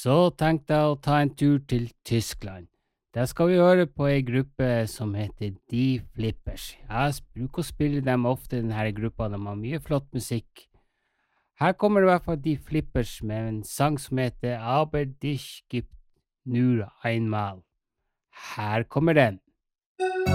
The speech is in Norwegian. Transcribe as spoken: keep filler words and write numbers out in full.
så tenkte jeg å ta en tur til Tyskland. Der skal vi høre på ei gruppe som heter Die Flippers. Jeg s- bruker å spille dem ofte, denne her gruppa, de har mye flott musikk. Her kommer det i hvert fall Die Flippers med en sang som heter Aber dich gibt nur einmal. Her kommer den.